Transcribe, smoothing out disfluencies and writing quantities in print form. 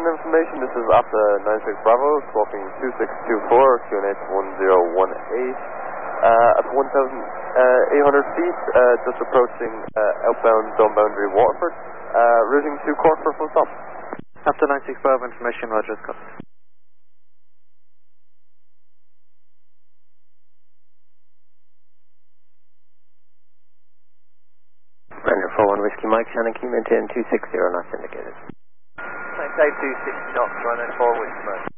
information, this is Alpha 96 Bravo, swapping 2624, QNH 1018, at 1,800 feet, just approaching outbound zone boundary Waterford, routing to Cork for full stop. Alpha 96 Bravo, information, Roger, Scott. Runner 41 Whiskey Mike, Shannon Key, maintain 260 knots indicated. Maintain 260 knots, runner 4 Whiskey Mike.